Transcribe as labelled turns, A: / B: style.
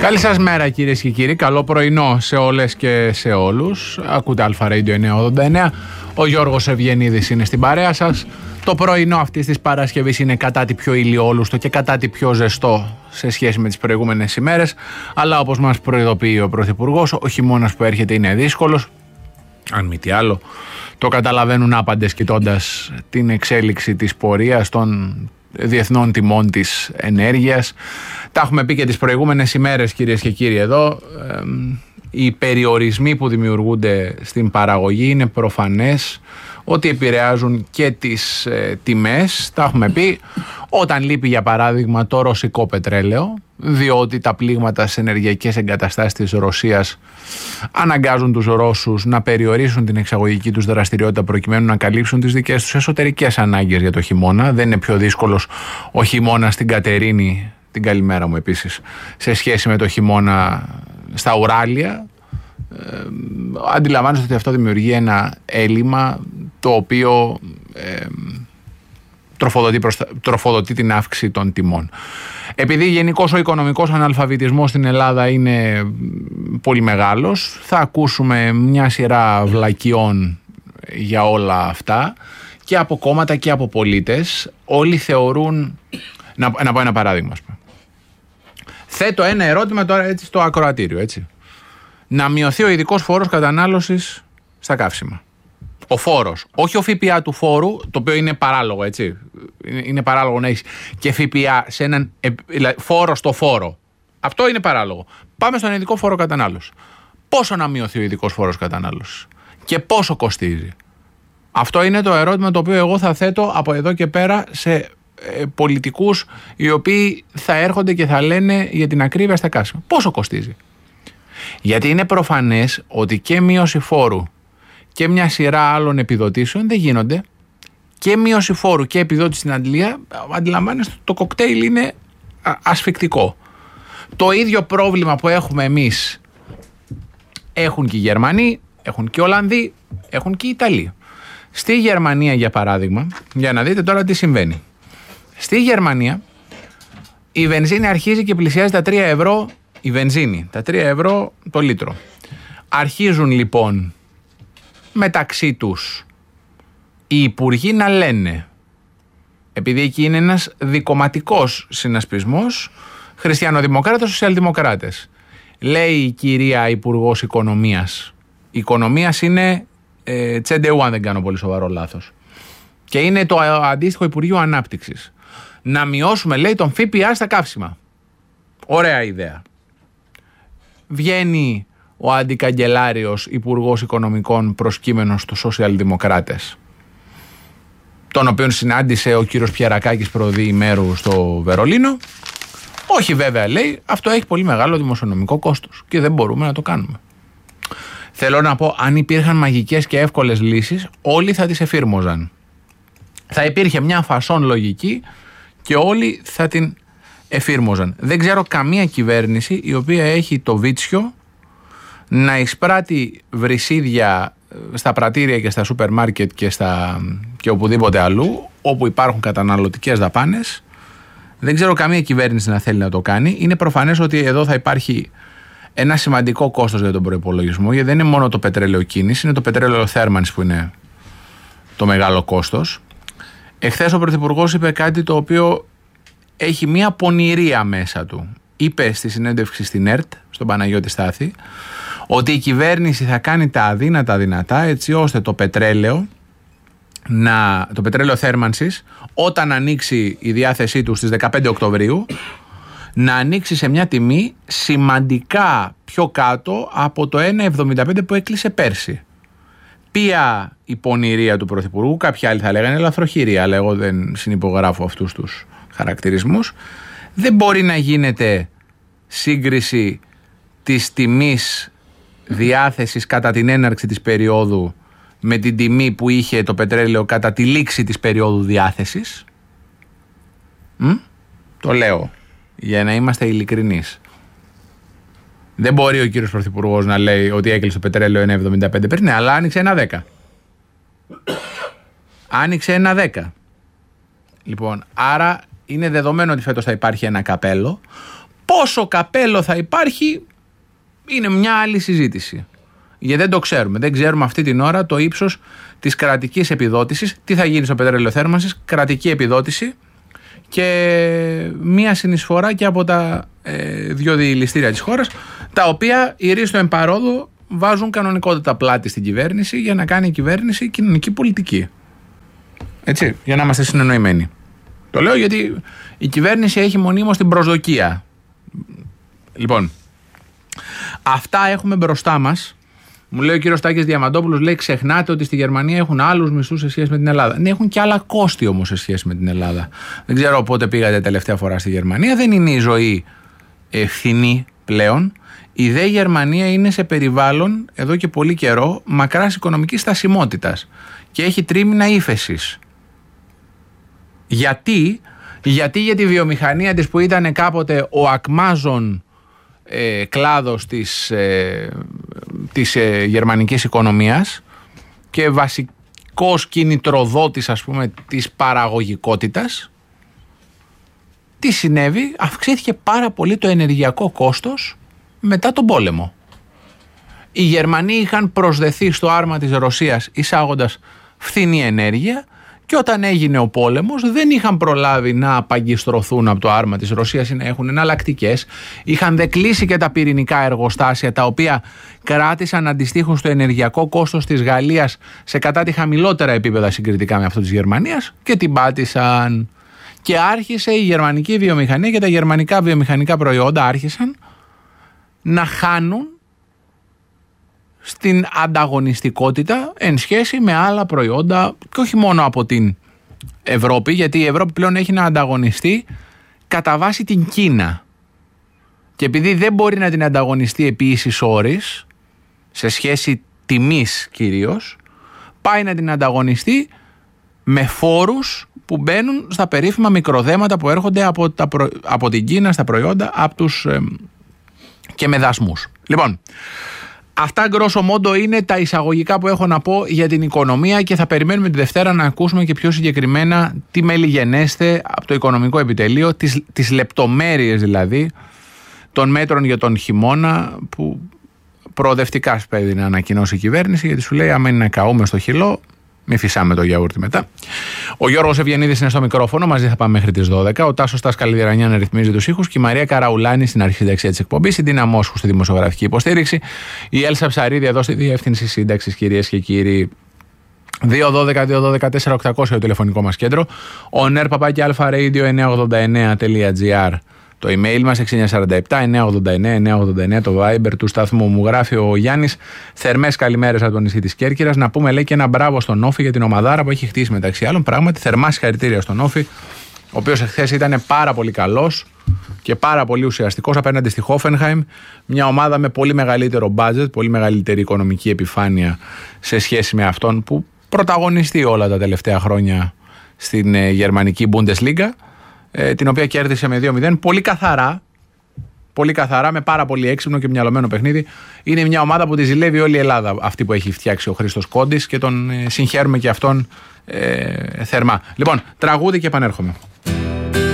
A: Καλή σας μέρα κυρίες και κύριοι, καλό πρωινό σε όλες και σε όλους. Ακούτε Αλφα Radio 989, ο Γιώργος Ευγενίδης είναι στην παρέα σας. Το πρωινό αυτής της Παρασκευής είναι κατά τη πιο ηλιόλουστο και κατά τη πιο ζεστό σε σχέση με τις προηγούμενες ημέρες, αλλά όπως μας προειδοποιεί ο Πρωθυπουργός, ο χειμώνας που έρχεται είναι δύσκολος. Αν μη τι άλλο, το καταλαβαίνουν άπαντες κοιτώντας την εξέλιξη της πορείας των διεθνών τιμών της ενέργειας. Τα έχουμε πει και τις προηγούμενες ημέρες κυρίες και κύριοι εδώ. Οι περιορισμοί που δημιουργούνται στην παραγωγή είναι προφανές ότι επηρεάζουν και τις τιμές. Τα έχουμε πει όταν λείπει για παράδειγμα το ρωσικό πετρέλαιο, διότι τα πλήγματα στις ενεργειακές εγκαταστάσεις της Ρωσίας αναγκάζουν τους Ρώσους να περιορίσουν την εξαγωγική τους δραστηριότητα προκειμένου να καλύψουν τις δικές τους εσωτερικές ανάγκες για το χειμώνα. Δεν είναι πιο δύσκολος ο χειμώνας στην Κατερίνη, την καλημέρα μου επίσης, σε σχέση με το χειμώνα στα Ουράλια. Αντιλαμβάνεστε ότι αυτό δημιουργεί ένα έλλειμμα το οποίο τροφοδοτεί την αύξηση των τιμών. Επειδή γενικώς ο οικονομικός αναλφαβητισμός στην Ελλάδα είναι πολύ μεγάλος, θα ακούσουμε μια σειρά βλακιών για όλα αυτά και από κόμματα και από πολίτες. Όλοι θεωρούν, να πω ένα παράδειγμα, θέτω ένα ερώτημα τώρα έτσι στο ακροατήριο, έτσι. Να μειωθεί ο ειδικός φόρος κατανάλωσης στα καύσιμα. Ο φόρος, όχι ο ΦΠΑ του φόρου, το οποίο είναι παράλογο, έτσι. Είναι παράλογο να έχεις και ΦΠΑ σε έναν φόρο στο φόρο. Αυτό είναι παράλογο. Πάμε στον ειδικό φόρο κατανάλωσης. Πόσο να μειωθεί ο ειδικός φόρος κατανάλωσης και πόσο κοστίζει? Αυτό είναι το ερώτημα το οποίο εγώ θα θέτω από εδώ και πέρα σε πολιτικούς οι οποίοι θα έρχονται και θα λένε για την ακρίβεια στα καύσιμα. Πόσο κοστίζει? Γιατί είναι προφανές ότι και μείωση φόρου και μια σειρά άλλων επιδοτήσεων δεν γίνονται. Και μείωση φόρου και επιδότηση στην Αγγλία, αντιλαμβάνεστε, το κοκτέιλ είναι ασφυκτικό. Το ίδιο πρόβλημα που έχουμε εμείς έχουν και οι Γερμανοί, έχουν και οι Ολλανδοί, έχουν και οι Ιταλοί. Στη Γερμανία, για παράδειγμα, για να δείτε τώρα τι συμβαίνει. Στη Γερμανία η βενζίνη αρχίζει και πλησιάζει τα 3 ευρώ, η βενζίνη, τα 3 ευρώ το λίτρο. Αρχίζουν λοιπόν μεταξύ τους οι υπουργοί να λένε, επειδή εκεί είναι ένας δικομματικός συνασπισμός, χριστιανοδημοκράτες, σοσιαλδημοκράτες. Λέει η κυρία Υπουργός Οικονομίας είναι Τσεντεού, αν δεν κάνω πολύ σοβαρό λάθος. Και είναι το αντίστοιχο Υπουργείο Ανάπτυξης. Να μειώσουμε, λέει, τον ΦΠΑ στα καύσιμα. Ωραία ιδέα. Βγαίνει ο αντικαγκελάριος Υπουργός Οικονομικών προσκύμενος στους σοσιαλδημοκράτες, τον οποίον συνάντησε ο κύριος Πιερακάκης προδιημέρου στο Βερολίνο. Όχι βέβαια, λέει, αυτό έχει πολύ μεγάλο δημοσιονομικό κόστος και δεν μπορούμε να το κάνουμε. Θέλω να πω, αν υπήρχαν μαγικές και εύκολες λύσεις, όλοι θα τις εφήρμοζαν. Θα υπήρχε μια φασόν λογική και όλοι θα την εφήρμοζαν. Δεν ξέρω καμία κυβέρνηση η οποία έχει το βίτσιο να εισπράττει βρυσίδια στα πρατήρια και στα σούπερ μάρκετ και οπουδήποτε αλλού όπου υπάρχουν καταναλωτικές δαπάνες. Δεν ξέρω καμία κυβέρνηση να θέλει να το κάνει. Είναι προφανές ότι εδώ θα υπάρχει ένα σημαντικό κόστος για τον προϋπολογισμό, γιατί δεν είναι μόνο το πετρέλαιο κίνηση, είναι το πετρέλαιο θέρμανσης που είναι το μεγάλο κόστος. Εχθές ο Πρωθυπουργός είπε κάτι το οποίο έχει μία πονηρία μέσα του. Είπε στη συνέντευξη στην ΕΡΤ, στον Παναγιώτη Στάθη, ότι η κυβέρνηση θα κάνει τα αδύνατα δυνατά έτσι ώστε το πετρέλαιο θέρμανσης, όταν ανοίξει η διάθεσή του στις 15 Οκτωβρίου, να ανοίξει σε μια τιμή σημαντικά πιο κάτω από το 1,75 που έκλεισε πέρσι. Ποια η πονηρία του Πρωθυπουργού? Κάποιοι άλλοι θα λέγανε ελαφροχειρία, αλλά εγώ δεν συνυπογράφω αυτούς τους χαρακτηρισμούς. Δεν μπορεί να γίνεται σύγκριση της τιμής διάθεσης κατά την έναρξη της περίοδου με την τιμή που είχε το πετρέλαιο κατά τη λήξη της περίοδου διάθεσης. Το λέω για να είμαστε ειλικρινείς. Δεν μπορεί ο κύριος Πρωθυπουργός να λέει ότι έκλεισε το πετρέλαιο 1,75 πριν, αλλά άνοιξε 1,10. Άνοιξε 1,10. Λοιπόν, άρα είναι δεδομένο ότι φέτος θα υπάρχει ένα καπέλο. Πόσο καπέλο θα υπάρχει είναι μια άλλη συζήτηση. Γιατί δεν το ξέρουμε. Δεν ξέρουμε αυτή την ώρα το ύψος της κρατικής επιδότησης. Τι θα γίνει στο πετρέλαιο θέρμανσης, κρατική επιδότηση και μία συνεισφορά και από τα δύο διελιστήρια της χώρας, τα οποία οι ρίστο εμπαρόδο βάζουν κανονικότητα πλάτη στην κυβέρνηση για να κάνει η κυβέρνηση κοινωνική πολιτική. Έτσι, για να είμαστε συνεννοημένοι. Το λέω γιατί η κυβέρνηση έχει μονίμως την προσδοκία. Λοιπόν, αυτά έχουμε μπροστά μας. Μου λέει ο κύριος Τάκης Διαμαντόπουλος, λέει, ξεχνάτε ότι στη Γερμανία έχουν άλλους μισθούς σε σχέση με την Ελλάδα. Ναι, έχουν και άλλα κόστη όμως σε σχέση με την Ελλάδα. Δεν ξέρω πότε πήγατε τελευταία φορά στη Γερμανία. Δεν είναι η ζωή φθηνή πλέον. Η δε Γερμανία είναι σε περιβάλλον εδώ και πολύ καιρό μακράς οικονομικής στασιμότητας και έχει τρίμηνα ύφεσης. Γιατί για τη βιομηχανία της που ήταν κάποτε ο ακμάζων κλάδος της γερμανικής οικονομίας και βασικός κινητροδότης, ας πούμε, της παραγωγικότητας, τι συνέβη? Αυξήθηκε πάρα πολύ το ενεργειακό κόστος μετά τον πόλεμο. Οι Γερμανοί είχαν προσδεθεί στο άρμα της Ρωσίας εισάγοντας φθηνή ενέργεια και όταν έγινε ο πόλεμος δεν είχαν προλάβει να απαγκιστρωθούν από το άρμα της Ρωσίας ή να έχουν εναλλακτικές. Είχαν δε κλείσει και τα πυρηνικά εργοστάσια, τα οποία κράτησαν αντιστοίχως στο ενεργειακό κόστος της Γαλλίας σε κατά τη χαμηλότερα επίπεδα συγκριτικά με αυτό της Γερμανίας και την πάτησαν. Και άρχισε η γερμανική βιομηχανία και τα γερμανικά βιομηχανικά προϊόντα άρχισαν να χάνουν στην ανταγωνιστικότητα εν σχέση με άλλα προϊόντα και όχι μόνο από την Ευρώπη, γιατί η Ευρώπη πλέον έχει να ανταγωνιστεί κατά βάση την Κίνα και επειδή δεν μπορεί να την ανταγωνιστεί επί ίσης όρης σε σχέση τιμής κυρίως, πάει να την ανταγωνιστεί με φόρους που μπαίνουν στα περίφημα μικροδέματα που έρχονται από την Κίνα στα προϊόντα και με δασμούς. Λοιπόν, αυτά γκρόσο μόντο είναι τα εισαγωγικά που έχω να πω για την οικονομία και θα περιμένουμε τη Δευτέρα να ακούσουμε και πιο συγκεκριμένα τι μέλη γενέστε από το Οικονομικό Επιτελείο, τις λεπτομέρειες δηλαδή των μέτρων για τον χειμώνα που προοδευτικά σπέβει να ανακοινώσει η κυβέρνηση, γιατί σου λέει άμα είναι να καούμε στο χυλό, μη φυσάμε το γιαούρτι μετά. Ο Γιώργος Ευγενίδης είναι στο μικρόφωνο, μαζί θα πάμε μέχρι τις 12. Ο Τάσος Τασκαλιδιρανιάν ρυθμίζει τους ήχους και η Μαρία Καραουλάνη στην αρχισυνταξία της εκπομπής, η Ντίνα Μόσχου στη δημοσιογραφική υποστήριξη, η Έλσα Ψαρίδη εδώ στη διεύθυνση σύνταξης, κυρίες και κύριοι. 2-12-2-12-4-800 το τηλεφωνικό μας κέντρο, ο ner.alfaradio989.gr το email μας, 6947-989-989 το Viber του σταθμού. Μου γράφει ο Γιάννης, θερμές καλημέρες από το νησί της Κέρκυρας. Να πούμε, λέει, και ένα μπράβο στον Όφη για την ομαδάρα που έχει χτίσει μεταξύ άλλων. Πράγματι, θερμά συγχαρητήρια στον Όφη, ο οποίος εχθές ήταν πάρα πολύ καλός και πάρα πολύ ουσιαστικός απέναντι στη Hoffenheim. Μια ομάδα με πολύ μεγαλύτερο budget, πολύ μεγαλύτερη οικονομική επιφάνεια σε σχέση με αυτόν που πρωταγωνιστεί όλα τα τελευταία χρόνια στην γερμανική Bundesliga, την οποία κέρδισε με 2-0 πολύ καθαρά, με πάρα πολύ έξυπνο και μυαλωμένο παιχνίδι. Είναι μια ομάδα που τη ζηλεύει όλη η Ελλάδα, αυτή που έχει φτιάξει ο Χρήστος Κόντης, και τον συγχαίρουμε και αυτόν θερμά. Λοιπόν, τραγούδι και επανέρχομαι.